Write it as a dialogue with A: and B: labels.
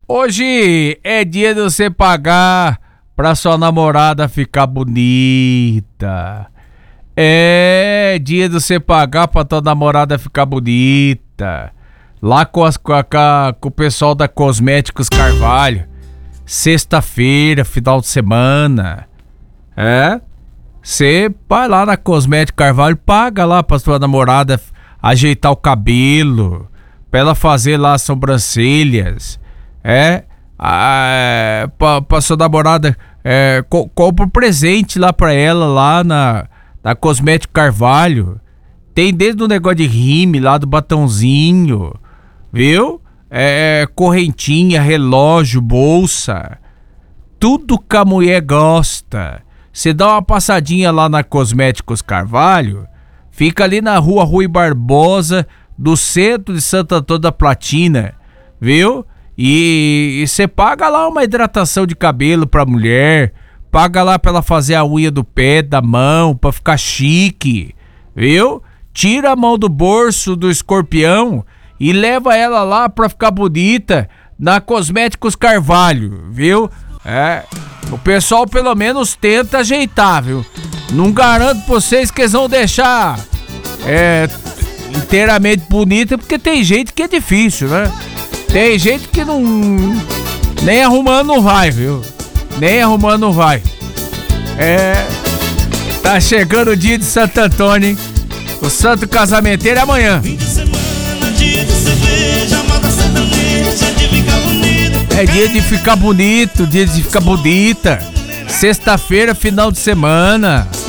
A: Hoje é dia de você pagar pra sua namorada ficar bonita. É dia de você pagar pra tua namorada ficar bonita. Lá com o pessoal da Cosméticos Carvalho. Sexta-feira, final de semana. Você vai lá na Cosméticos Carvalho, paga lá pra sua namorada ajeitar o cabelo, pra ela fazer lá as sobrancelhas. Pra sua namorada, compra um presente lá pra ela lá na Cosmético Carvalho. Tem desde o negócio de rímel lá do batonzinho, viu? Correntinha, relógio, bolsa, tudo que a mulher gosta. Você dá uma passadinha lá na Cosméticos Carvalho, fica ali na rua Rui Barbosa, do centro de Santo Antônio da Platina, viu? E você paga lá uma hidratação de cabelo pra mulher, paga lá pra ela fazer a unha do pé, da mão, pra ficar chique, viu? Tira a mão do bolso do escorpião e leva ela lá pra ficar bonita na Cosméticos Carvalho, viu? O pessoal pelo menos tenta ajeitar, viu? Não garanto pra vocês que eles vão deixar inteiramente bonita, porque tem gente que é difícil, né? Tem gente que não... nem arrumando não vai, viu? Nem arrumando não vai. Tá chegando o dia de Santo Antônio, hein? O santo casamenteiro é amanhã.
B: Fim de semana, dia de cerveja, moda sertaneja, de ficar bonito.
A: É dia de ficar bonito, dia de ficar bonita. Sexta-feira, final de semana.